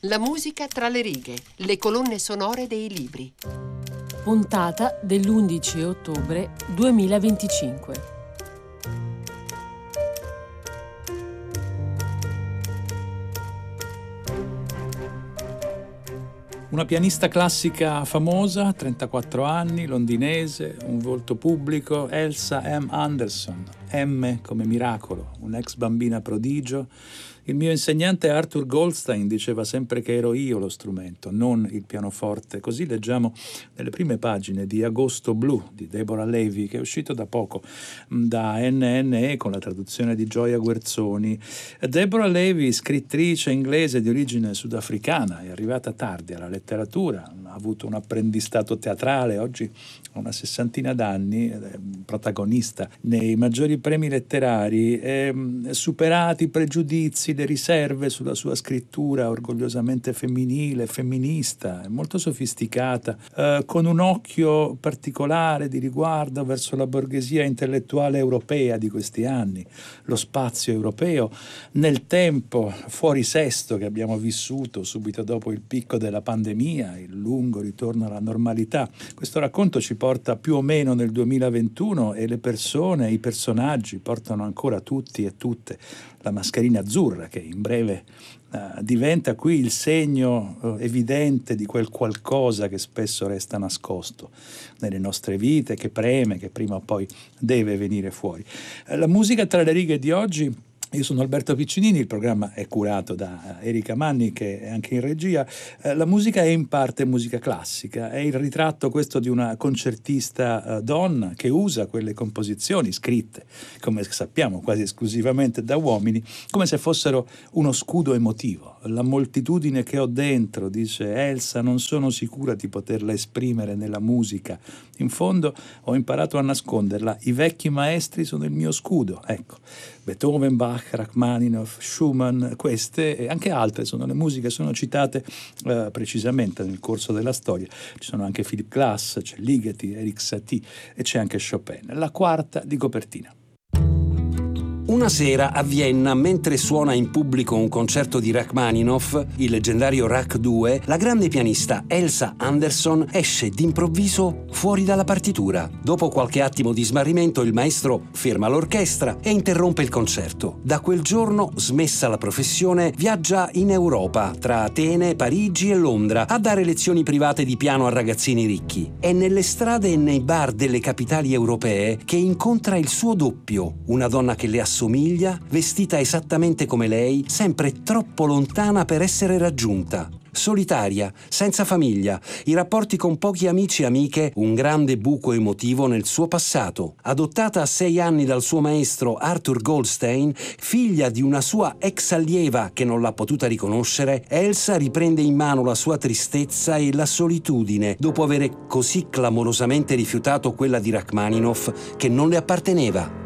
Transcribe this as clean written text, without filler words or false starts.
La musica tra le righe, le colonne sonore dei libri. Puntata dell'11 ottobre 2025. Una pianista classica famosa, 34 anni, londinese, un volto pubblico, Elsa M. Anderson, M come miracolo, un'ex bambina prodigio. Il mio insegnante Arthur Goldstein diceva sempre che ero io lo strumento, non il pianoforte. Così leggiamo nelle prime pagine di Agosto Blu di Deborah Levy, che è uscito da poco da NNE con la traduzione di Gioia Guerzoni. Deborah Levy, scrittrice inglese di origine sudafricana, è arrivata tardi alla letteratura, ha avuto un apprendistato teatrale, oggi ha una 60 d'anni, è protagonista nei maggiori premi letterari, superati i pregiudizi, le riserve sulla sua scrittura orgogliosamente femminile, femminista, è molto sofisticata, con un occhio particolare di riguardo verso la borghesia intellettuale europea di questi anni, lo spazio europeo, nel tempo fuori sesto che abbiamo vissuto subito dopo il picco della pandemia, il lungo ritorno alla normalità. Questo racconto ci porta più o meno nel 2021 e le persone, i personaggi portano ancora tutti e tutte la mascherina azzurra che in breve diventa qui il segno evidente di quel qualcosa che spesso resta nascosto nelle nostre vite, che preme, che prima o poi deve venire fuori. La musica tra le righe di oggi. Io sono Alberto Piccinini, il programma è curato da Erika Manni che è anche in regia. La musica è in parte musica classica, è il ritratto questo di una concertista donna che usa quelle composizioni scritte, come sappiamo quasi esclusivamente da uomini, come se fossero uno scudo emotivo. La moltitudine che ho dentro, dice Elsa, non sono sicura di poterla esprimere nella musica. In fondo ho imparato a nasconderla, i vecchi maestri sono il mio scudo, ecco. Beethoven, Bach, Rachmaninoff, Schumann, queste e anche altre sono le musiche, sono citate precisamente nel corso della storia. Ci sono anche Philip Glass, c'è Ligeti, Erik Satie e c'è anche Chopin. La quarta di copertina. Una sera a Vienna, mentre suona in pubblico un concerto di Rachmaninoff, il leggendario Rach 2, la grande pianista Elsa Anderson esce d'improvviso fuori dalla partitura. Dopo qualche attimo di smarrimento, il maestro ferma l'orchestra e interrompe il concerto. Da quel giorno, smessa la professione, viaggia in Europa, tra Atene, Parigi e Londra, a dare lezioni private di piano a ragazzini ricchi. È nelle strade e nei bar delle capitali europee che incontra il suo doppio, una donna che le assomiglia, vestita esattamente come lei, sempre troppo lontana per essere raggiunta. Solitaria, senza famiglia, i rapporti con pochi amici e amiche, un grande buco emotivo nel suo passato. Adottata a 6 anni dal suo maestro Arthur Goldstein, figlia di una sua ex allieva che non l'ha potuta riconoscere, Elsa riprende in mano la sua tristezza e la solitudine dopo avere così clamorosamente rifiutato quella di Rachmaninoff che non le apparteneva.